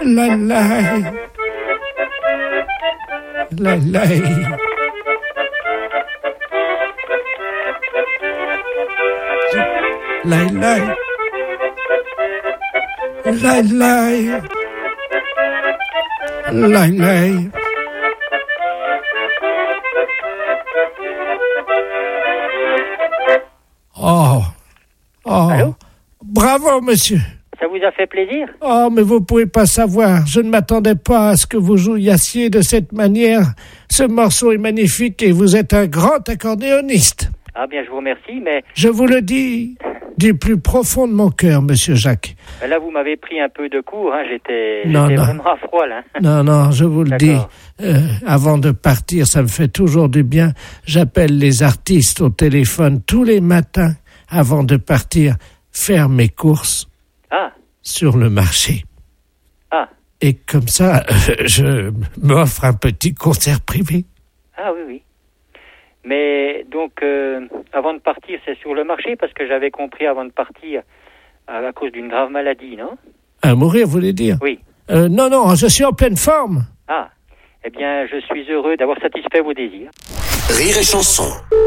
La la. La la. La la. La la. La la. Oh. Allô? Bravo, monsieur. Ça vous a fait plaisir? Oh, mais vous pouvez pas savoir. Je ne m'attendais pas à ce que vous jouissiez de cette manière. Ce morceau est magnifique et vous êtes un grand accordéoniste. Ah bien, je vous remercie, mais... Je vous le dis du plus profond de mon cœur, monsieur Jacques. Là, vous m'avez pris un peu de court, hein. J'étais Non. vraiment à froid, là. Non, je vous le dis. D'accord. Avant de partir, ça me fait toujours du bien. J'appelle les artistes au téléphone tous les matins avant de partir faire mes courses sur le marché. Et comme ça, je m'offre un petit concert privé. Ah oui. Mais donc, avant de partir, c'est sur le marché, parce que j'avais compris avant de partir, à cause d'une grave maladie, non? À mourir, vous voulez dire? Oui. Non, je suis en pleine forme. Ah, eh bien, je suis heureux d'avoir satisfait vos désirs. Rire et chanson.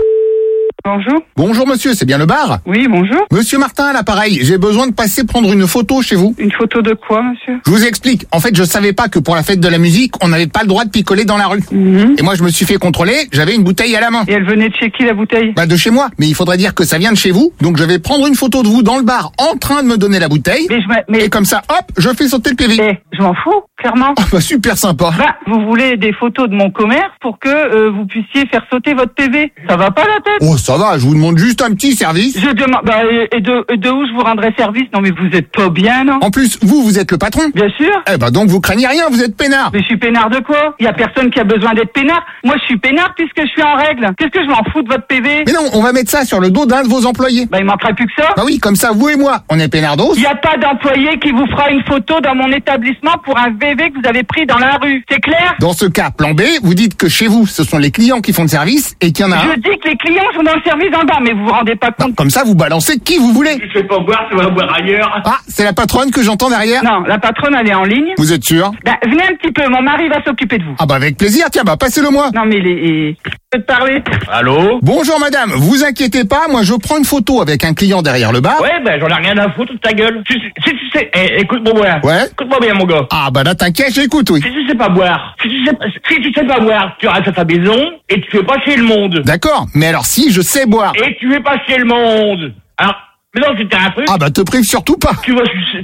Bonjour. Bonjour monsieur, c'est bien le bar? Oui, bonjour. Monsieur Martin à l'appareil, j'ai besoin de passer prendre une photo chez vous. Une photo de quoi, monsieur? Je vous explique. En fait, je savais pas que pour la fête de la musique, on n'avait pas le droit de picoler dans la rue. Et moi, je me suis fait contrôler, j'avais une bouteille à la main. Et elle venait de chez qui, la bouteille? Bah, de chez moi. Mais il faudrait dire que ça vient de chez vous. Donc, je vais prendre une photo de vous dans le bar en train de me donner la bouteille. Et comme ça, hop, je fais sauter le PV. Je m'en fous, clairement. Ah bah, super sympa. Bah, vous voulez des photos de mon commerce pour que vous puissiez faire sauter votre PV. Ça va pas la tête? Oh, ça va, je vous demande juste un petit service. Je demande, et de où je vous rendrai service? Non, mais vous êtes pas bien, non? En plus, vous êtes le patron. Bien sûr. Eh ben, donc, vous craignez rien, vous êtes peinard. Mais je suis peinard de quoi? Il y a personne qui a besoin d'être peinard. Moi, je suis peinard puisque je suis en règle. Qu'est-ce que je m'en fous de votre PV? Mais non, on va mettre ça sur le dos d'un de vos employés. Bah, il manquerait plus que ça. Bah oui, comme ça, vous et moi, on est peinardos. Il n'y a pas d'employé qui vous fera une photo dans mon établissement pour un VV que vous avez pris dans la rue. C'est clair? Dans ce cas, plan B, vous dites que chez vous, ce sont les clients qui font le service et qu'il y en a un. Je dis que les clients sont dans le service en bas, mais vous vous rendez pas compte. Comme ça, vous balancez qui vous voulez. Tu sais pas boire, tu vas boire ailleurs. Ah, c'est la patronne que j'entends derrière? Non, la patronne, elle est en ligne. Vous êtes sûr? Bah, venez un petit peu, mon mari va s'occuper de vous. Ah bah avec plaisir, tiens, bah passez-le-moi. Non mais je peux te parler. Allô? Bonjour madame, vous inquiétez pas, moi je prends une photo avec un client derrière le bar. Ouais, ben j'en ai rien à foutre de ta gueule. Si tu sais, écoute-moi bien. Ouais. Écoute-moi bien, mon gars. Ah bah là t'inquiète, j'écoute, oui. Si tu sais pas boire, si tu sais pas boire, tu restes à ta maison et tu fais pas chier le monde. D'accord, mais alors si je sais boire. Et tu fais pas chier le monde. Alors, mais non, c'était un truc. Ah bah te prive surtout pas. Tu vas,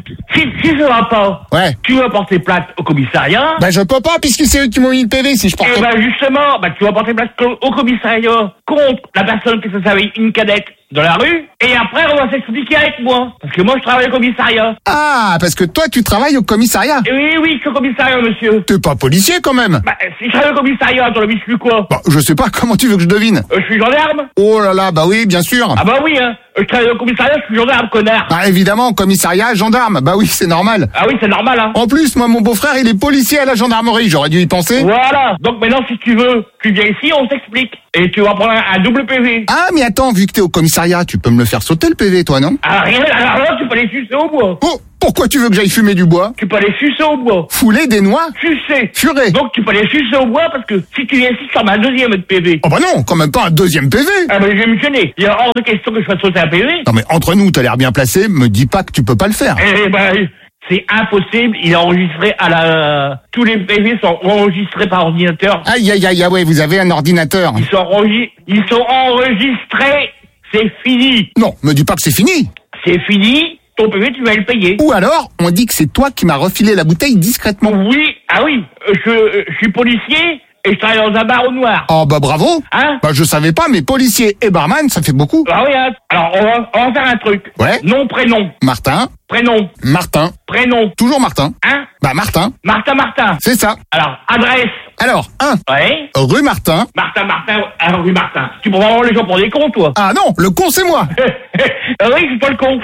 si ça va pas. Ouais. Tu vas porter plainte au commissariat. Bah je peux pas puisque c'est eux qui m'ont mis le PV si je porte. Et bah justement, bah tu vas porter plainte au commissariat contre la personne qui se servait une cadette dans la rue. Et après on va s'expliquer avec moi. Parce que moi je travaille au commissariat. Ah, parce que toi tu travailles au commissariat. Et oui, je suis au commissariat, monsieur. T'es pas policier quand même. Bah si je travaille au commissariat, ton ami, je suis quoi? Bah je sais pas, comment tu veux que je devine? Je suis gendarme. Oh là là, bah oui, bien sûr. Ah bah oui, hein. Je travaille au commissariat, je suis gendarme, connard. Ah évidemment, commissariat, gendarme, bah oui, c'est normal. Ah oui, c'est normal, hein. En plus, moi, mon beau-frère, il est policier à la gendarmerie, j'aurais dû y penser. Voilà. Donc maintenant, si tu veux, tu viens ici, on s'explique. Et tu vas prendre un double PV. Ah, mais attends, vu que t'es au commissariat, tu peux me le faire sauter le PV, toi, non? Ah rien, alors là, tu peux aller sucer au bois. Oh, pourquoi tu veux que j'aille fumer du bois? Tu peux aller sucer au bois. Fouler des noix? Sucer. Furer. Donc tu peux aller sucer au bois parce que si tu viens ici, ça m'a un deuxième de PV. Oh bah non, quand même pas un deuxième PV. Ah bah je vais me gêner. Il y a hors de question que je fasse sauter un PV. Non mais entre nous, t'as l'air bien placé, me dis pas que tu peux pas le faire. Eh ben, c'est impossible, il est enregistré à la... Tous les PV sont enregistrés par ordinateur. Aïe, ouais, vous avez un ordinateur. Ils sont enregistrés, c'est fini. Non, me dis pas que c'est fini. C'est fini, ton PV, tu vas le payer. Ou alors, on dit que c'est toi qui m'as refilé la bouteille discrètement. Oui, ah oui, je suis policier et je travaille dans un bar au noir. Oh bah bravo. Hein? Bah je savais pas, mais policier et barman, ça fait beaucoup. Ah oui, hein. Alors on va faire un truc. Ouais. Nom, prénom. Martin. Prénom. Martin. Prénom. Toujours Martin. Hein? Bah Martin. Martin. C'est ça. Alors, adresse. Alors, 1. Ouais. Rue Martin. Rue Martin. Tu prends vraiment les gens pour des cons, toi. Ah non, le con c'est moi. Ah oui, je suis pas le con.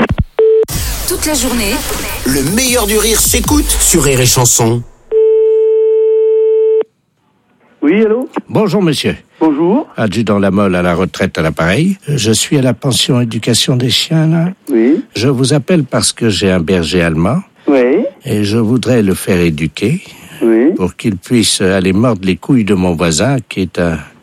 Toute la journée, Le meilleur du rire s'écoute sur Rire et Chanson. Oui, allô? Bonjour, monsieur. Bonjour. Adjudant Lamolle à la retraite à l'appareil. Je suis à la pension éducation des chiens, là. Oui. Je vous appelle parce que j'ai un berger allemand. Oui. Et je voudrais le faire éduquer. Oui. Pour qu'il puisse aller mordre les couilles de mon voisin, qui est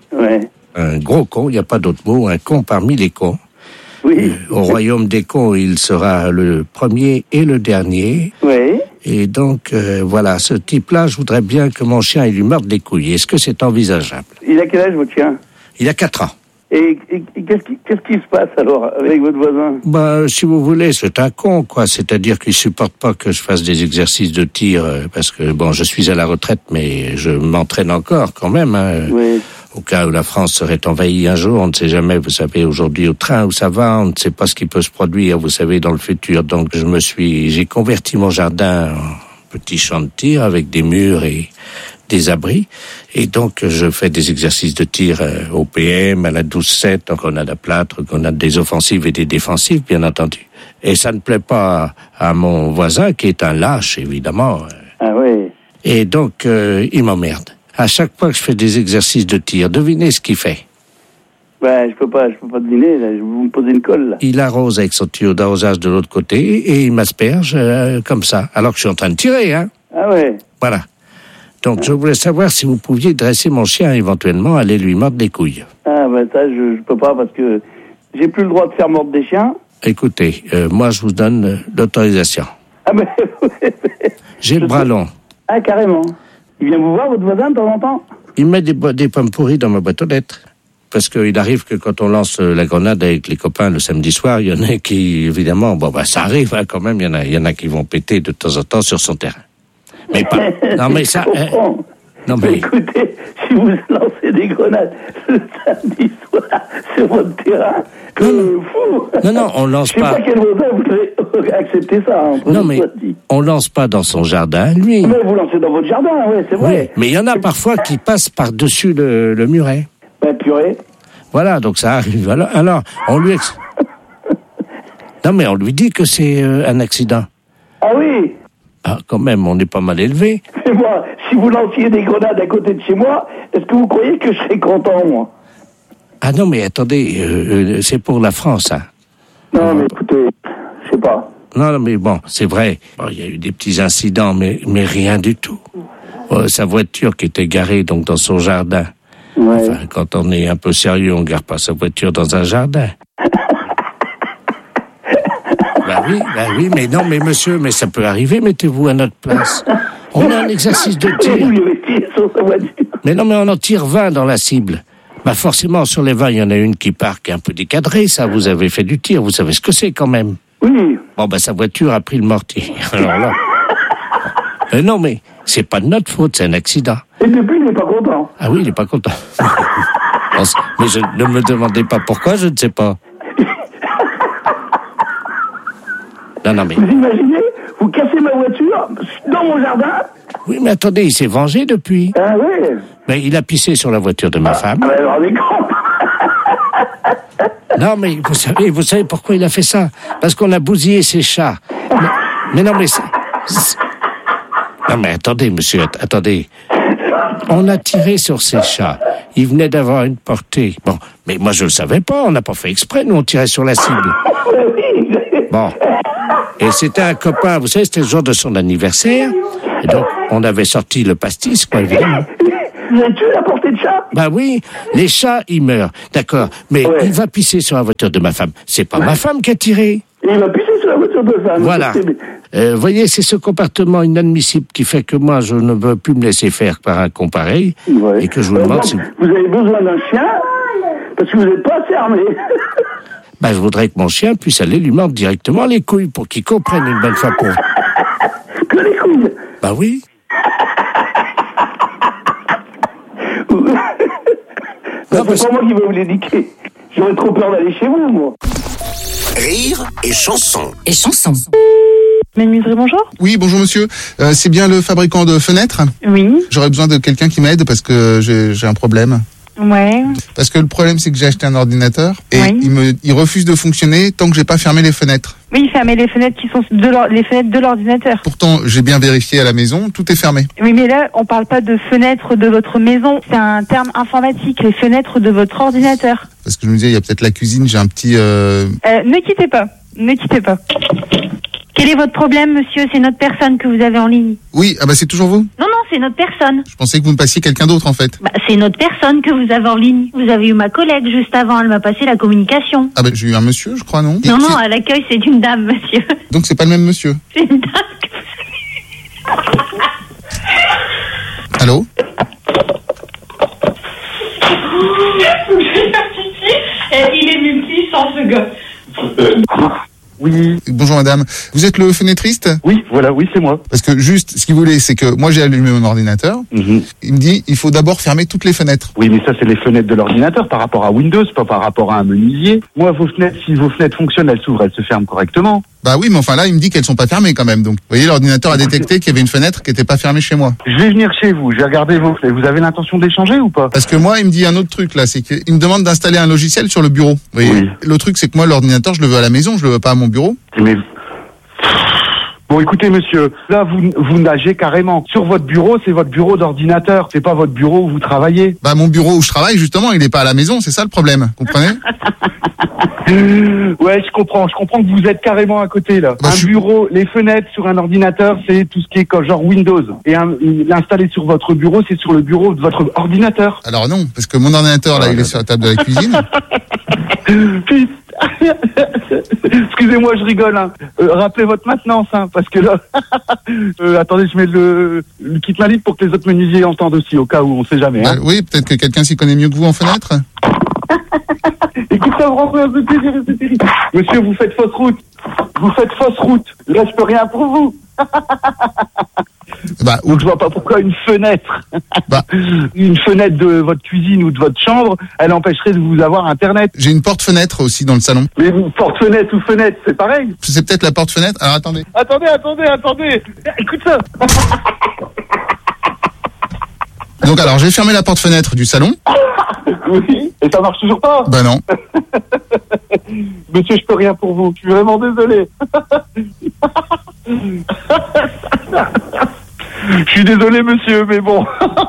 un gros con, il n'y a pas d'autre mot, un con parmi les cons. Oui. Au royaume des cons, il sera le premier et le dernier. Oui. Et donc, voilà, ce type-là, je voudrais bien que mon chien il lui morde les couilles. Est-ce que c'est envisageable? Il a quel âge, votre chien? Il a 4 ans. Et qu'est-ce qui se passe alors avec votre voisin? Bah, si vous voulez, c'est un con, quoi. C'est-à-dire qu'il supporte pas que je fasse des exercices de tir, parce que, bon, je suis à la retraite, mais je m'entraîne encore quand même, hein. Oui. Au cas où la France serait envahie un jour, on ne sait jamais, vous savez, aujourd'hui au train où ça va, on ne sait pas ce qui peut se produire, vous savez, dans le futur. Donc j'ai converti mon jardin en petit champ de tir avec des murs et des abris. Et donc je fais des exercices de tir au PM, à la 12-7, en grenade à plâtre, grenade des offensives et des défensives, bien entendu. Et ça ne plaît pas à mon voisin, qui est un lâche, évidemment. Ah oui. Et donc il m'emmerde. À chaque fois que je fais des exercices de tir, devinez ce qu'il fait. Ben, je peux pas deviner, là. Vous me posez une colle, là. Il arrose avec son tuyau d'arrosage de l'autre côté et il m'asperge comme ça, alors que je suis en train de tirer, hein. Ah ouais. Voilà. Donc, je voulais savoir si vous pouviez dresser mon chien, éventuellement, aller lui mordre les couilles. Ah ben ça, je peux pas, parce que j'ai plus le droit de faire mordre des chiens. Écoutez, moi, je vous donne l'autorisation. Ah ben... J'ai le bras long. Ah, carrément. Il vient vous voir, votre voisin, de temps en temps? Il met des pommes pourries dans ma boîte aux lettres. Parce qu'il arrive que quand on lance la grenade avec les copains le samedi soir, il y en a qui, évidemment, ça arrive, hein, quand même, il y en a qui vont péter de temps en temps sur son terrain. Mais pas... Non, mais ça... Non, mais... Écoutez, si vous lancez des grenades le samedi soir sur votre terrain, fou. Non, on lance pas... Je sais pas quel voisin voudrait accepter ça. Hein, non, mais on lance pas dans son jardin, lui. Mais vous lancez dans votre jardin, ouais, c'est vrai. Oui, mais il y en a parfois qui passent par-dessus le muret. Ben, purée. Voilà, donc ça arrive. Alors on lui... Non, mais on lui dit que c'est un accident. Ah oui. Ah, quand même, on est pas mal élevé. Mais moi, si vous lanciez des grenades à côté de chez moi, est-ce que vous croyez que je serais content, moi? Ah non, mais attendez, c'est pour la France, hein. Non, mais écoutez, je sais pas. Non, mais bon, c'est vrai. Bon, il y a eu des petits incidents, mais rien du tout. Sa voiture qui était garée donc dans son jardin. Ouais. Enfin, quand on est un peu sérieux, on garde pas sa voiture dans un jardin. Bah oui, mais non, mais monsieur, mais ça peut arriver, mettez-vous à notre place. On a un exercice de tir. Mais non, mais on en tire 20 dans la cible. Bah forcément, sur les 20, il y en a une qui part, qui est un peu décadrée, ça, vous avez fait du tir, vous savez ce que c'est quand même. Oui. Bon, bah sa voiture a pris le mortier. Alors là... non, mais c'est pas de notre faute, c'est un accident. Et depuis, il n'est pas content. Ah oui, il n'est pas content. Mais ne me demandez pas pourquoi, je ne sais pas. Non, mais... Vous imaginez, vous cassez ma voiture dans mon jardin? Oui, mais attendez, il s'est vengé depuis. Ah oui. Mais il a pissé sur la voiture de ma femme. Ah, alors, on est con. Non, mais vous savez pourquoi il a fait ça? Parce qu'on a bousillé ses chats. Mais non, mais... Non, mais attendez, monsieur, attendez. On a tiré sur ces chats. Ils venaient d'avoir une portée. Bon, mais moi, je le savais pas. On n'a pas fait exprès. Nous, on tirait sur la cible. Bon. Et c'était un copain. Vous savez, c'était le jour de son anniversaire. Et donc, on avait sorti le pastis, quoi, évidemment. Vous avez tué la portée de chat? Bah oui, les chats, ils meurent. D'accord. Mais il va pisser sur la voiture de ma femme. C'est pas ma femme qui a tiré. Il va pisser sur la voiture de femme. Voilà. Voyez, c'est ce comportement inadmissible qui fait que moi, je ne veux plus me laisser faire par un con pareil. Ouais. Et que je vous demande si... Vous avez besoin d'un chien parce que vous n'êtes pas assez armé. Bah, je voudrais que mon chien puisse aller lui mordre directement les couilles pour qu'il comprenne une bonne fois pour... Que les couilles? Bah oui. C'est pas moi qui vais vous l'éduquer. J'aurais trop peur d'aller chez vous, moi. Rire et chanson. Et chanson. Menuiserie, bonjour. Oui, bonjour monsieur. C'est bien le fabricant de fenêtres? Oui. J'aurais besoin de quelqu'un qui m'aide parce que j'ai un problème. Ouais. Parce que le problème, c'est que j'ai acheté un ordinateur et oui. il refuse de fonctionner tant que j'ai pas fermé les fenêtres. Oui, fermer les fenêtres qui sont les fenêtres de l'ordinateur. Pourtant, j'ai bien vérifié à la maison, tout est fermé. Oui, mais là, on parle pas de fenêtres de votre maison. C'est un terme informatique, les fenêtres de votre ordinateur. Parce que je me disais, il y a peut-être la cuisine, j'ai un petit... Ne quittez pas. Ne quittez pas. Quel est votre problème, monsieur? C'est notre personne que vous avez en ligne. Oui, ah bah c'est toujours vous? Non, c'est notre personne. Je pensais que vous me passiez quelqu'un d'autre, en fait. C'est notre personne que vous avez en ligne. Vous avez eu ma collègue juste avant, elle m'a passé la communication. Ah bah j'ai eu un monsieur, je crois, non? Non, à l'accueil, c'est une dame, monsieur. Donc c'est pas le même monsieur? C'est une dame que vous avez... Allô? Il est multi sans ce gars. Oui. Bonjour madame. Vous êtes le fenêtriste? Oui, voilà, oui, c'est moi. Parce que juste, ce qu'il voulait, c'est que moi j'ai allumé mon ordinateur. Il me dit, il faut d'abord fermer toutes les fenêtres. Oui, mais ça, c'est les fenêtres de l'ordinateur par rapport à Windows, pas par rapport à un menuisier. Moi, vos fenêtres, si vos fenêtres fonctionnent, elles s'ouvrent, elles se ferment correctement. Bah oui, mais enfin là, il me dit qu'elles sont pas fermées quand même. Donc, vous voyez, l'ordinateur a détecté qu'il y avait une fenêtre qui était pas fermée chez moi. Je vais venir chez vous, je vais regarder vos fenêtres. Vous avez l'intention d'échanger ou pas? Parce que moi, il me dit un autre truc là, c'est qu'il me demande d'installer un logiciel sur le bureau. Vous voyez, oui. Le truc, c'est que moi, l'ordinateur, je le veux à la maison, je le veux pas à mon bureau. Mais... Bon, écoutez, monsieur, là, vous nagez carrément. Sur votre bureau, c'est votre bureau d'ordinateur. C'est pas votre bureau où vous travaillez. Bah, mon bureau où je travaille, justement, il est pas à la maison. C'est ça le problème. Comprenez? Ouais, je comprends que vous êtes carrément à côté, là. Bah, bureau, les fenêtres sur un ordinateur, c'est tout ce qui est genre Windows. Et l'installer sur votre bureau, c'est sur le bureau de votre ordinateur. Alors non, parce que mon ordinateur, là, il est sur la table de la cuisine. Excusez-moi, je rigole. Hein. Rappelez votre maintenance, hein, parce que là... attendez, je mets le kit ma libre pour que les autres menuisiers entendent aussi, au cas où, on sait jamais. Hein. Oui, peut-être que quelqu'un s'y connaît mieux que vous en fenêtre. Écoute, ça me rend un peu plaisir, c'est terrible. Monsieur, vous faites fausse route. Là, je peux rien pour vous. Donc je vois pas pourquoi une fenêtre, une fenêtre de votre cuisine ou de votre chambre, elle empêcherait de vous avoir Internet. J'ai une porte-fenêtre aussi dans le salon. Mais porte-fenêtre ou fenêtre, c'est pareil. C'est peut-être la porte-fenêtre. Alors attendez. Attendez. Écoute ça. Donc alors, j'ai fermé la porte-fenêtre du salon. Oui, et ça marche toujours pas? Bah non. Monsieur, je peux rien pour vous. Je suis vraiment désolé. Je suis désolé, monsieur, mais bon.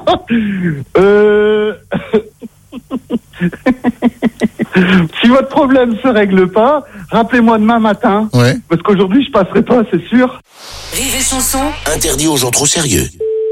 Si votre problème se règle pas, rappelez-moi demain matin. Ouais. Parce qu'aujourd'hui, je passerai pas, c'est sûr. Rire et chanson. Interdit aux gens trop sérieux.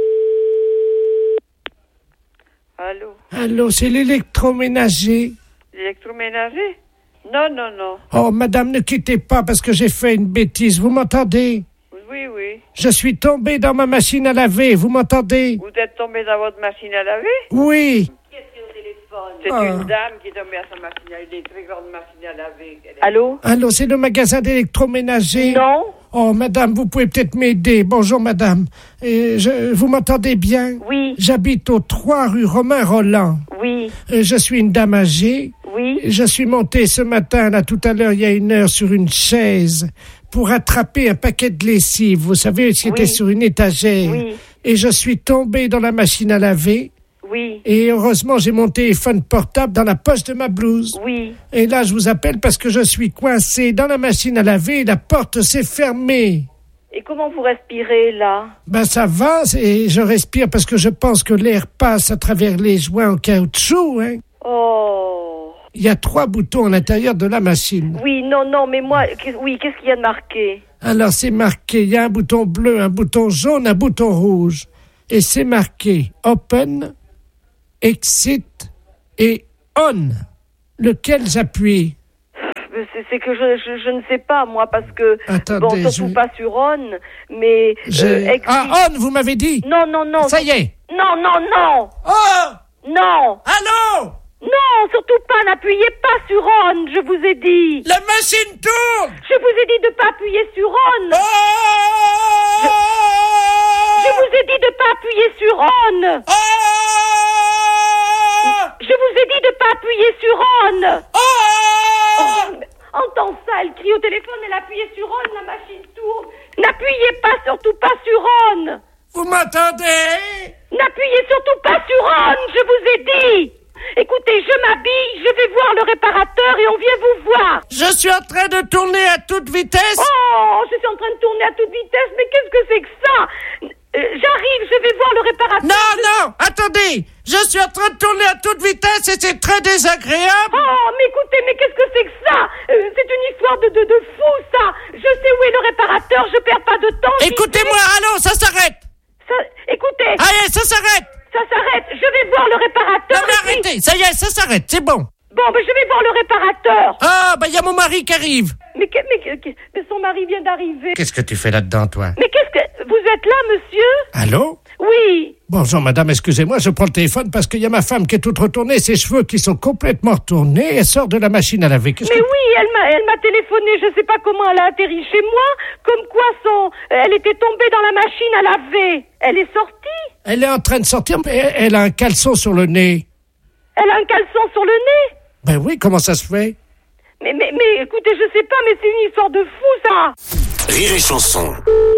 Allô, c'est l'électroménager. L'électroménager? Non. Oh, madame, ne quittez pas parce que j'ai fait une bêtise. Vous m'entendez? Oui. Je suis tombé dans ma machine à laver. Vous m'entendez? Vous êtes tombé dans votre machine à laver? Oui. Qui est au téléphone? C'est une dame qui est tombée à sa machine à laver, une très grande machine à laver. Allô, c'est le magasin d'électroménager? Non. Oh, madame, vous pouvez peut-être m'aider. Bonjour, madame. Vous m'entendez bien? Oui. J'habite au 3 rue Romain Roland. Oui. Je suis une dame âgée. Oui. Je suis montée ce matin, là, tout à l'heure, il y a 1 heure, sur une chaise pour attraper un paquet de lessive. Vous savez, c'était sur une étagère. Oui. Et je suis tombée dans la machine à laver. Oui. Et heureusement, j'ai mon téléphone portable dans la poche de ma blouse. Oui. Et là, je vous appelle parce que je suis coincé dans la machine à laver et la porte s'est fermée. Et comment vous respirez, là? Ben, ça va, et je respire parce que je pense que l'air passe à travers les joints en caoutchouc, hein. Oh. Il y a 3 boutons à l'intérieur de la machine. Oui, non, mais moi, qu'est-ce qu'il y a de marqué? Alors, c'est marqué, il y a un bouton bleu, un bouton jaune, un bouton rouge. Et c'est marqué Open, Exit et On. Lequel j'appuie? C'est que je ne sais pas, moi, parce que... Attendez, surtout pas sur On, mais... On, vous m'avez dit? Non. Ça y est. Non. Oh! Non. Allô? Non, surtout pas, n'appuyez pas sur On, je vous ai dit. La machine tourne. Je vous ai dit de pas appuyer sur On. Oh! Je vous ai dit de pas appuyer sur On. Oh! Je vous ai dit de pas appuyer sur On. Oh! Entends ça, elle crie au téléphone, elle appuie sur On, la machine tourne. N'appuyez pas, surtout pas sur On. Vous m'entendez? N'appuyez surtout pas sur On, je vous ai dit. Écoutez, je m'habille, je vais voir le réparateur et on vient vous voir. Je suis en train de tourner à toute vitesse. Oh, je suis en train de tourner à toute vitesse, mais qu'est-ce que c'est que ça? J'arrive, je vais voir le réparateur. Non, attendez. Je suis en train de tourner à toute vitesse et c'est très désagréable. Oh, mais écoutez, mais qu'est-ce que c'est que ça? C'est une histoire de fou, ça. Je sais où est le réparateur, je perds pas de temps. Écoutez-moi, allô, ça s'arrête. Écoutez. Allez, ça s'arrête. Ça s'arrête, je vais voir le réparateur. Non, mais arrêtez, ça y est, ça s'arrête, c'est bon. Bon, ben je vais voir le réparateur. Ah, ben il y a mon mari qui arrive. Mais son mari vient d'arriver. Qu'est-ce que tu fais là-dedans, toi? Mais qu'est-ce que... Vous êtes là, monsieur? Allô? Oui. Bonjour, madame, excusez-moi, je prends le téléphone parce qu'il y a ma femme qui est toute retournée, ses cheveux qui sont complètement retournés, elle sort de la machine à laver. Oui, elle m'a téléphoné, je sais pas comment elle a atterri chez moi, comme quoi elle était tombée dans la machine à laver. Elle est sortie? Elle est en train de sortir, mais elle a un caleçon sur le nez. Elle a un caleçon sur le nez? Ben oui, comment ça se fait? Mais écoutez, je sais pas, mais c'est une histoire de fou, ça. Rire et chanson.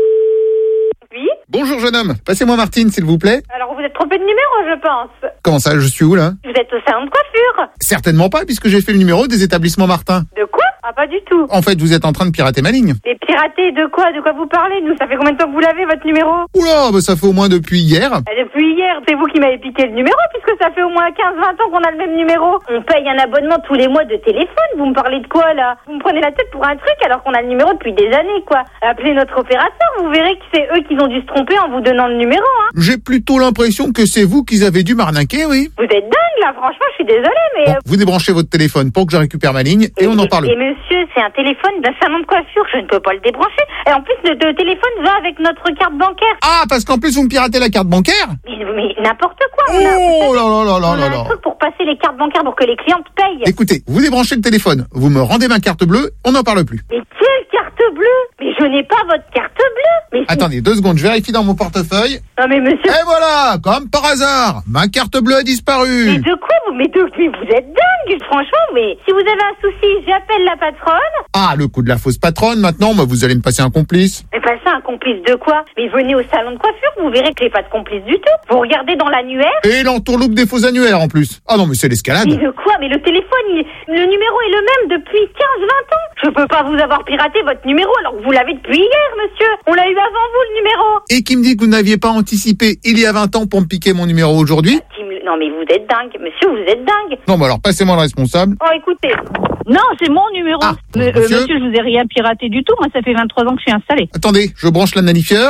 Oui? Bonjour jeune homme, passez-moi Martine s'il vous plaît. Alors vous êtes trompé de numéro, je pense. Comment ça, je suis où là? Vous êtes au salon de coiffure. Certainement pas, puisque j'ai fait le numéro des établissements Martin. De quoi? Ah, pas du tout. En fait, vous êtes en train de pirater ma ligne. Mais pirater de quoi? De quoi vous parlez? Nous, ça fait combien de temps que vous l'avez, votre numéro? Oula, bah ça fait au moins depuis hier. Depuis hier, c'est vous qui m'avez piqué le numéro, puisque ça fait au moins 15-20 ans qu'on a le même numéro. On paye un abonnement tous les mois de téléphone, vous me parlez de quoi, là? Vous me prenez la tête pour un truc alors qu'on a le numéro depuis des années, quoi. Appelez notre opérateur, vous verrez que c'est eux qui ont dû se tromper en vous donnant le numéro, hein. J'ai plutôt l'impression que c'est vous qui avez dû m'arnaquer, oui. Vous êtes dingue, là, franchement, je suis désolée, mais... Bon, vous débranchez votre téléphone pour que je récupère ma ligne et on en parle. Et monsieur, c'est un téléphone d'un salon de coiffure, je ne peux pas le débrancher. Et en plus, le téléphone va avec notre carte bancaire. Ah, parce qu'en plus vous me piratez la carte bancaire? Mais n'importe quoi. Oh là on a un truc pour passer les cartes bancaires pour que les clientes payent. Écoutez, vous débranchez le téléphone, vous me rendez ma carte bleue, on n'en parle plus. Mais quelle carte bleue? Mais je n'ai pas votre carte bleue. Mais attendez, 2 secondes, je vérifie dans mon portefeuille. Non mais monsieur... Et voilà, comme par hasard, ma carte bleue a disparu. Mais de quoi mais vous êtes dingue, franchement, mais si vous avez un souci, j'appelle la patronne. Ah, le coup de la fausse patronne, maintenant, bah, vous allez me passer un complice. Mais passer un complice de quoi? Mais venez au salon de coiffure, vous verrez que j'ai pas de complice du tout. Vous regardez dans l'annuaire. Et l'entourloupe des faux annuaires en plus. Ah non, mais c'est l'escalade. Mais de quoi? Mais le téléphone, le numéro est le même depuis 15-20 ans. Je peux pas vous avoir piraté votre numéro alors que vous l'avez depuis hier, monsieur. On l'a eu avant vous, le numéro. Et qui me dit que vous n'aviez pas anticipé il y a 20 ans pour me piquer mon numéro aujourd'hui? Non mais vous êtes dingue, monsieur, vous êtes dingue. Non, bah alors passez-moi le responsable. Oh, écoutez. Non, c'est mon numéro. Ah, monsieur, je vous ai rien piraté du tout. Moi, ça fait 23 ans que je suis installée. Attendez, je branche l'analifieur.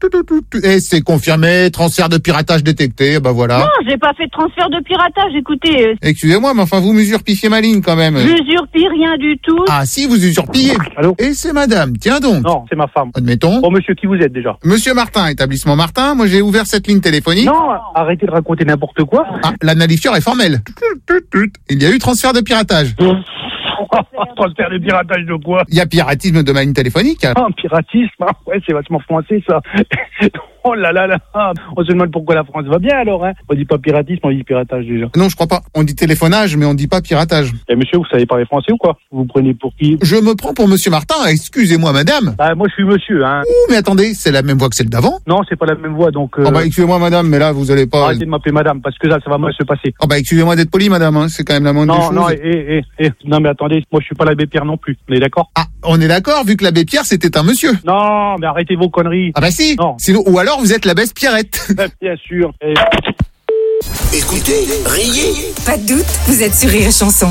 Et c'est confirmé, transfert de piratage détecté, bah voilà. Non, j'ai pas fait de transfert de piratage, écoutez. Excusez-moi, mais enfin, vous m'usurpiez ma ligne quand même. J'usurpie rien du tout. Ah si, vous usurpillez. Allô? Et c'est madame, tiens donc. Non, c'est ma femme. Admettons. Bon, monsieur, qui vous êtes déjà? Monsieur Martin, établissement Martin, moi j'ai ouvert cette ligne téléphonique. Non, arrêtez de raconter n'importe quoi. Ah, l'analifieur est formel. Il y a eu transfert de piratage. Transfert de piratage de quoi? Il y a piratisme de ma ligne téléphonique. Ah, piratisme, ouais, c'est vachement français ça. Oh là là là, on se demande pourquoi la France va bien alors, hein. On dit pas piratisme, on dit piratage déjà. Non, je crois pas. On dit téléphonage, mais on dit pas piratage. Eh monsieur, vous savez parler français ou quoi? Vous vous prenez pour qui? Je me prends pour monsieur Martin, excusez-moi madame. Bah moi je suis monsieur, hein. Ouh, mais attendez, c'est la même voix que celle d'avant? Non, c'est pas la même voix, donc... Oh bah excusez-moi madame, mais là vous allez pas... Arrêtez de m'appeler madame, parce que là ça va mal se passer. Oh bah excusez-moi d'être poli madame, hein. C'est quand même la moindre des choses. Non mais attendez, moi je suis pas l'abbé Pierre non plus, on est d'accord? Ah, on est d'accord, vu que l'abbé Pierre c'était un monsieur. Non, mais arrêtez vos conneries. Ah bah si. Non. Sinon, ou alors vous êtes l'abbesse Pierrette. Bien sûr. Écoutez, riez. Pas de doute, vous êtes sur Rire et Chanson.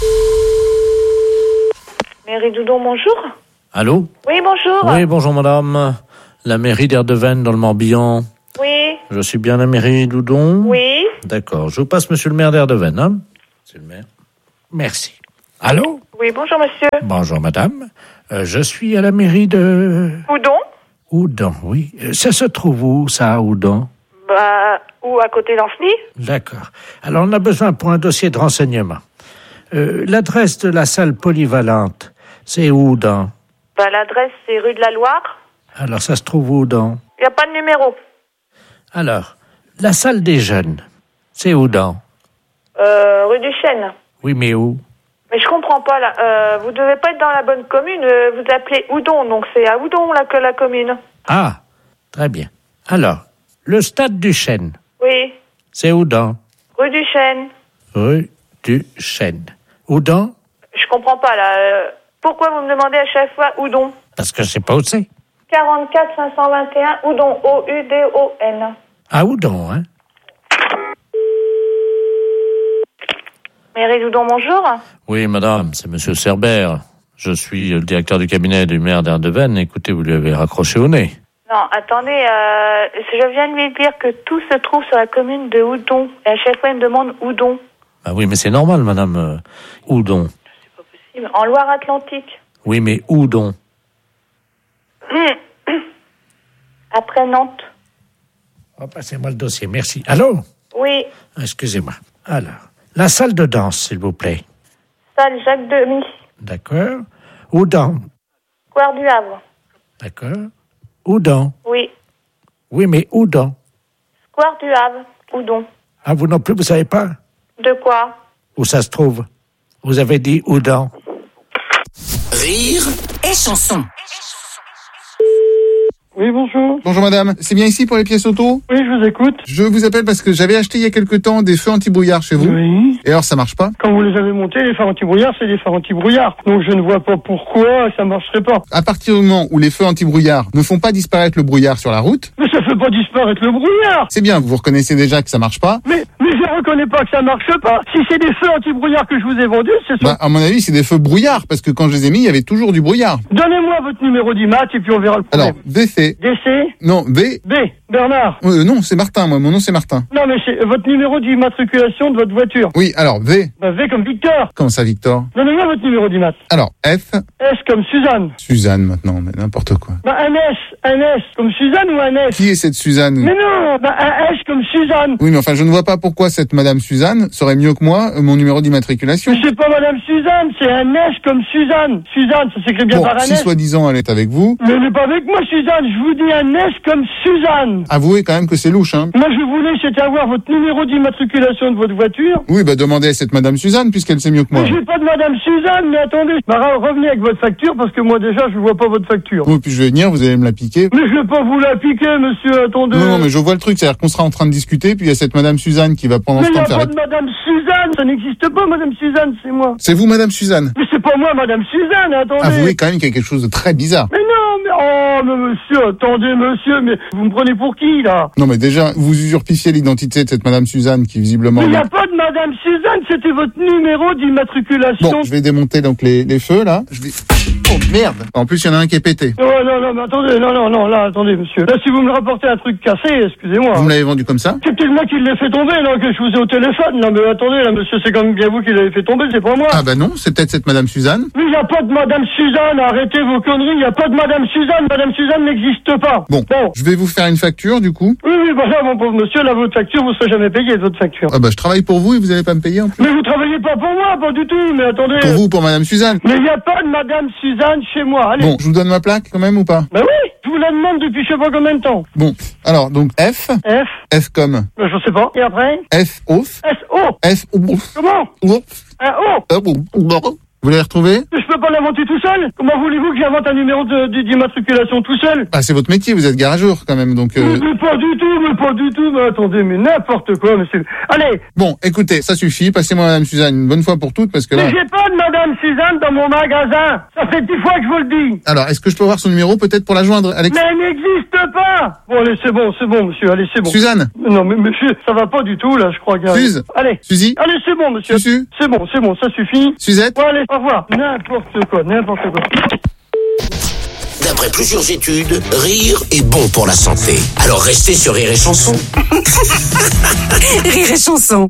Mairie Doudon, bonjour. Allô? Oui, bonjour. Oui, bonjour madame. La mairie d'Erdeven dans le Morbihan. Oui. Je suis bien la mairie Doudon? Oui. D'accord, je vous passe monsieur le maire d'Erdeven, hein? C'est le maire. Merci. Allô? Oui, bonjour monsieur. Bonjour madame. Je suis à la mairie de... Oudon? Oudon, oui. Ça se trouve où, ça, Oudon? Bah, ou à côté d'Ancenis. D'accord. Alors, on a besoin pour un dossier de renseignement. L'adresse de la salle polyvalente, c'est où, Oudon? Bah, l'adresse, c'est rue de la Loire. Alors, ça se trouve où, Oudon? Il n'y a pas de numéro. Alors, la salle des jeunes, c'est où, Oudon? Rue du Chêne. Oui, mais où? Mais je comprends pas, là. Vous devez pas être dans la bonne commune. Vous appelez Oudon, donc c'est à Oudon, là, que la commune. Ah, très bien. Alors, le stade du Chêne. Oui. C'est Oudon? Rue du Chêne. Rue du Chêne. Oudon? Je comprends pas, là. Pourquoi vous me demandez à chaque fois Oudon? Parce que je sais pas où c'est. 44 521 Oudon, O-U-D-O-N. À Oudon, hein? Mairie Oudon, bonjour. Oui, madame, c'est monsieur Cerbère. Je suis le directeur du cabinet du maire d'Erdeven. Écoutez, vous lui avez raccroché au nez. Non, attendez, je viens de lui dire que tout se trouve sur la commune de Oudon. Et à chaque fois, il me demande Oudon. Ah oui, mais c'est normal, madame. Oudon. C'est pas possible. En Loire-Atlantique. Oui, mais Oudon. Après Nantes. Oh, passez-moi le dossier, merci. Allô? Oui. Excusez-moi. Alors, la salle de danse, s'il vous plaît. Salle Jacques Demy. D'accord. Oudon. Square du Havre. D'accord. Oudon. Oui. Oui, mais Oudon. Square du Havre. Oudon. Ah, vous non plus, vous savez pas? De quoi? Où ça se trouve? Vous avez dit Oudon. Rire et chanson. Oui, bonjour. Bonjour madame, c'est bien ici pour les pièces auto? Oui, je vous écoute. Je vous appelle parce que j'avais acheté il y a quelque temps des feux anti-brouillard chez vous. Oui. Et alors ça marche pas? Quand vous les avez montés, les phares anti-brouillard, c'est des phares anti-brouillard. Donc je ne vois pas pourquoi ça marcherait pas. À partir du moment où les feux anti-brouillard ne font pas disparaître le brouillard sur la route... Mais ça fait pas disparaître le brouillard. C'est bien, vous reconnaissez déjà que ça marche pas. Mais je reconnais pas que ça marche pas. Si c'est des feux anti-brouillard que je vous ai vendus, c'est ça. Bah, à mon avis, c'est des feux brouillard, parce que quand je les ai mis, il y avait toujours du brouillard. Donnez-moi votre numéro d'IMAT et puis on verra le problème. Alors, DC. DC? Non, B. B. Bernard. Non, c'est Martin, moi. Mon nom, c'est Martin. Non, mais c'est votre numéro d'immatriculation de votre voiture. Oui, alors, V. Bah, V comme Victor. Comment ça, Victor? Donnez-moi votre numéro d'IMAT. Alors, F. S comme Suzanne. Suzanne, maintenant, mais n'importe quoi. Bah, un S comme Suzanne ou un S? Qui est cette Suzanne? Mais non, bah, un S comme Suzanne. Oui, mais enfin, je ne vois pas pourquoi cette Madame Suzanne saurait mieux que moi mon numéro d'immatriculation. Mais c'est pas Madame Suzanne, c'est un S comme Suzanne. Suzanne, ça s'écrit bien par un S. Si soi-disant elle est avec vous. Mais elle n'est pas avec moi, Suzanne. Je vous dis un S comme Suzanne. Avouez quand même que c'est louche, hein. Moi, je voulais, c'était avoir votre numéro d'immatriculation de votre voiture. Oui, bah, demandez à cette Madame Suzanne, puisqu'elle sait mieux que moi. Mais j'ai pas de Madame Suzanne, mais attendez. Bah, revenez avec votre facture, parce que moi, déjà, je vois pas votre facture. Oui, puis je vais venir, vous allez me la piquer. Mais je vais pas vous la piquer, monsieur, attendez. Non, mais je vois le truc, c'est-à-dire qu'on sera en train de discuter, puis il y a cette Madame Suzanne qui va prendre ce temps de faire... Mais il n'y a pas de Madame Suzanne, ça n'existe pas, Madame Suzanne, c'est moi. C'est vous, Madame Suzanne? Mais c'est pas moi, Madame Suzanne, attendez. Avouez quand même qu'il y a quelque chose de très bizarre. Mais non, mais monsieur, attendez, monsieur, mais vous me prenez pour qui, là? Non, mais déjà, vous usurpifiez l'identité de cette Madame Suzanne qui, visiblement... Mais il n'y a pas de Madame Suzanne, c'était votre numéro d'immatriculation. Bon, je vais démonter donc les feux, là. Oh, merde! En plus, il y en a un qui est pété. Non, mais attendez, non, là, attendez, monsieur. Là, si vous me rapportez un truc cassé, excusez-moi. Vous me l'avez vendu comme ça? C'est peut-être moi qui l'ai fait tomber, là, que je vous ai au téléphone. Non, mais attendez, là, monsieur, c'est quand même bien vous qui l'avez fait tomber, c'est pas moi. Ah bah non, c'est peut-être cette Madame Suzanne. Mais il n'y a pas de Madame Suzanne, arrêtez vos conneries, il n'y a pas de Madame Suzanne n'existe pas. Bon, je vais vous faire une facture, du coup. Oui, bah là, mon pauvre monsieur, là, votre facture, vous ne serez jamais payé de votre facture. Ah bah je travaille pour vous et vous n'allez pas me payer en plus. Mais vous travaillez pas pour moi, pas du tout, mais attendez. Pour vous, pour Madame Suzanne. Mais il n'y a pas de Madame Suzanne chez moi, allez. Bon, je vous donne ma plaque quand même ou pas? Bah oui, je vous la demande depuis je sais pas combien de temps. Bon, alors donc F. F comme. Bah, je sais pas. Et après? F ouf. S-O. F ouf. Comment? Ouf. Un O. Vous l'avez retrouvé? Je peux pas l'inventer tout seul. Comment voulez-vous que j'invente un numéro d'immatriculation tout seul? Bah c'est votre métier, vous êtes garageur quand même, donc... Mais pas du tout, mais attendez, mais n'importe quoi, monsieur. Allez. Bon, écoutez, ça suffit, passez-moi Madame Suzanne une bonne fois pour toutes, parce que là... Mais j'ai pas de Madame Suzanne dans mon magasin. Ça fait 10 fois que je vous le dis. Alors, est-ce que je peux avoir son numéro peut-être pour la joindre, Alex? Mais elle n'existe pas. Bon, allez, c'est bon, monsieur, allez, c'est bon. Suzanne? Non, mais monsieur, ça va pas du tout, là, je crois que... Suze? Allez. Suzy? Allez, c'est bon, monsieur. Suzu? C'est bon, ça suffit. Suzette? Bon, allez, au revoir. N'importe quoi. D'après plusieurs études, rire est bon pour la santé. Alors restez sur Rire et Chanson. Rire et Chanson.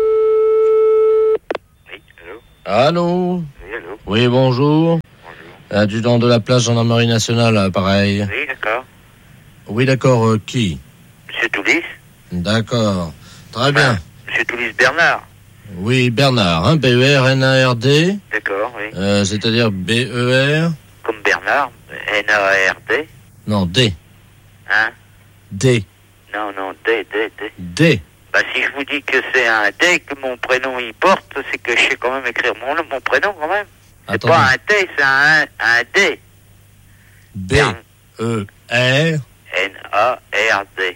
Allô? Oui, allô? Oui, bonjour. Adjudant de la place gendarmerie nationale, pareil. Oui, d'accord. Oui, d'accord, qui? Monsieur Toulis? D'accord. Très bien. Monsieur Toulis Bernard? Oui, Bernard, hein, B-E-R-N-A-R-D. D'accord, oui. C'est-à-dire B-E-R... Comme Bernard, N-A-R-D. Non, D. Hein? D. Non, D. D. Bah, si je vous dis que c'est un D que mon prénom y porte, c'est que je sais quand même écrire mon prénom quand même. C'est Attendez. pas un T, c'est un D. B-E-R... N-A-R-D.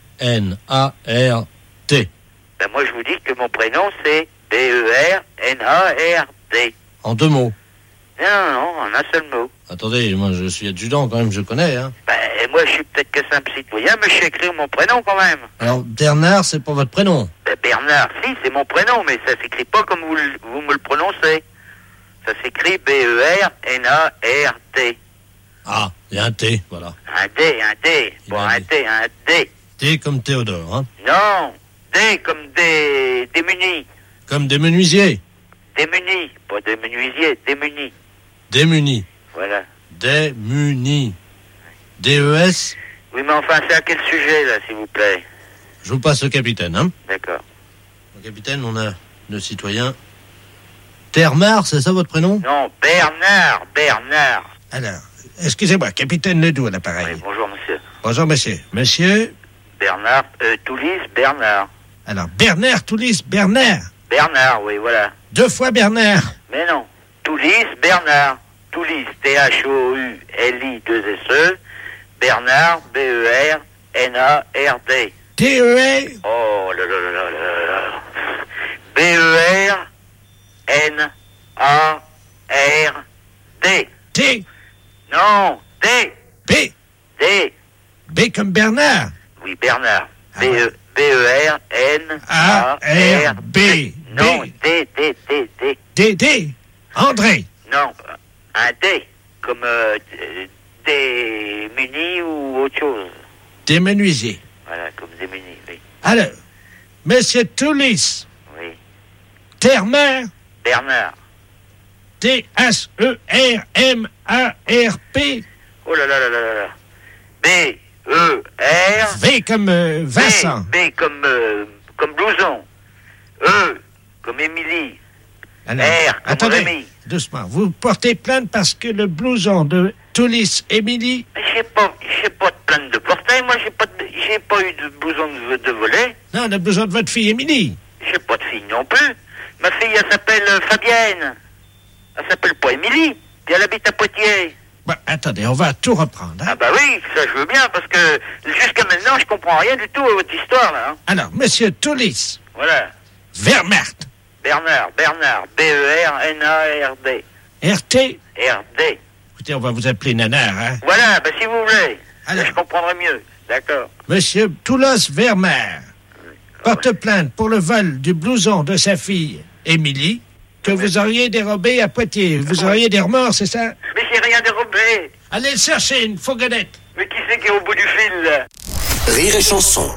N-A-R-T. Ben moi je vous dis que mon prénom c'est B-E-R-N-A-R-D. En 2 mots. Non, en un seul mot. Attendez, moi je suis adjudant quand même, je connais, hein. Moi je suis peut-être que simple citoyen, mais je sais écrire mon prénom quand même. Alors, Bernard, c'est pas votre prénom? Bernard, si, c'est mon prénom, mais ça s'écrit pas comme vous me le prononcez. Ça s'écrit B-E-R-N-A-R-D. Ah, il y a un T, voilà. Un D. Bon, un D. T comme Théodore, hein. Non, D comme démunis. Comme des menuisiers. Démunis, pas des menuisiers, démunis. Démunis. Voilà. Démunis. D-E-S. Oui, mais enfin, c'est à quel sujet, là, s'il vous plaît? Je vous passe le capitaine, hein. D'accord. Le capitaine, on a le citoyen Termar, c'est ça votre prénom? Non, Bernard. Alors, excusez-moi, capitaine Ledoux à l'appareil. Oui, bonjour, monsieur. Bonjour, monsieur. Monsieur? Bernard, Toulis, Bernard. Alors, Bernard, Toulis, Bernard. Bernard, oui, voilà. 2 fois Bernard. Mais non. Toulis, Bernard. Toulis, T-H-O-U-L-I-2-S-E. Bernard, B-E-R-N-A-R-D. T-E-R. Oh là là là là là. B-E-R-N-A-R-D. T. Non, D. B. D. B comme Bernard. Oui, Bernard. B-E-R-N-A-R-B. Non, D. D. André. Non, un D. Comme démuni ou autre chose. Démenuisier. Voilà, comme démuni, oui. Alors, monsieur Toulis. Oui. Termer. Bernard. T-H-E-R-M-A-R-P. Oh là là là là là. B-E-R. V comme Vincent. B comme blouson. E comme Émilie. Alors, R comme attendez, Rémi. doucement. Vous portez plainte parce que le blouson de Toulis Émilie. J'ai pas de plainte de portail. Moi, j'ai pas eu de blouson de volet. Non, le blouson de votre fille Émilie. J'ai pas de fille non plus. Ma fille, elle s'appelle Fabienne. Elle s'appelle pas Émilie. Puis elle habite à Poitiers. Bah, attendez, on va tout reprendre. Hein? Ah bah oui, ça je veux bien, parce que jusqu'à maintenant, je comprends rien du tout à votre histoire, là. Hein. Alors, monsieur Toulis. Voilà. Vermert. Bernard. B-E-R-N-A-R-D. R-T. R-D. Écoutez, on va vous appeler Nanar, hein. Voilà, bah si vous voulez. Alors, je comprendrai mieux. D'accord. Monsieur Toulos Vermeer porte plainte pour le vol du blouson de sa fille, Émilie, que vous auriez dérobé à Poitiers. Vous auriez des remords, c'est ça? Mais j'ai rien dérobé. Allez le chercher, une fourgonnette. Mais qui c'est qui est au bout du fil, là? Rire et chanson.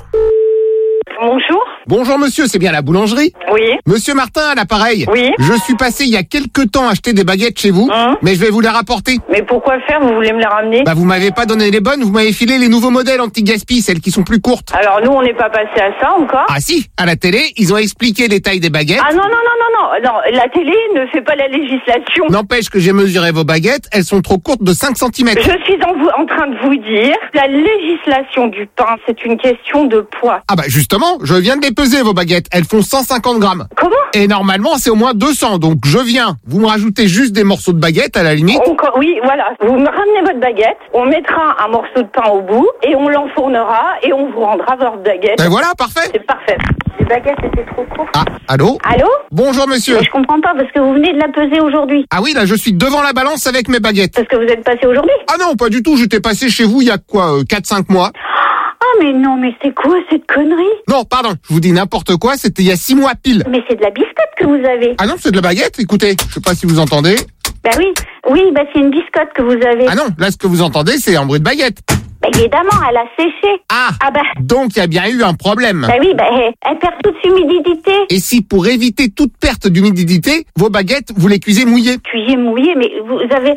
Bonjour. Bonjour monsieur, c'est bien la boulangerie? Oui. Monsieur Martin à l'appareil. Oui. Je suis passé il y a quelques temps acheter des baguettes chez vous, mais je vais vous les rapporter. Mais pourquoi faire? Vous voulez me les ramener? Bah vous m'avez pas donné les bonnes, vous m'avez filé les nouveaux modèles anti-gaspi, celles qui sont plus courtes. Alors nous on n'est pas passé à ça encore. Ah si, à la télé, ils ont expliqué les tailles des baguettes. Ah non, la télé ne fait pas la législation. N'empêche que j'ai mesuré vos baguettes, elles sont trop courtes de 5 cm. Je suis en train de vous dire, la législation du pain, c'est une question de poids. Ah bah justement, je viens de les peser vos baguettes, elles font 150 grammes. Comment? Et normalement c'est au moins 200, donc je viens. Vous me rajoutez juste des morceaux de baguette à la limite. Oui, voilà. Vous me ramenez votre baguette, on mettra un morceau de pain au bout, et on l'enfournera, et on vous rendra votre baguette. Et voilà, parfait. C'est parfait. Les baguettes étaient trop courtes. Ah, allô? Allô? Bonjour monsieur. Mais je comprends pas, parce que vous venez de la peser aujourd'hui. Ah oui, là je suis devant la balance avec mes baguettes. Parce que vous êtes passé aujourd'hui? Ah non, pas du tout, j'étais passé chez vous il y a quoi, 4-5 mois. Ah mais non, mais c'est quoi cette connerie? Non, pardon, je vous dis n'importe quoi, c'était il y a 6 mois pile. Mais c'est de la biscotte que vous avez. Ah non, c'est de la baguette, écoutez, je sais pas si vous entendez. Bah oui, c'est une biscotte que vous avez. Ah non, là ce que vous entendez c'est un bruit de baguette. Bah évidemment, elle a séché. Ah bah. Donc il y a bien eu un problème. Bah oui, elle perd toute humidité. Et si pour éviter toute perte d'humidité, vos baguettes, vous les cuisez mouillées? Cuisez mouillées, mais vous avez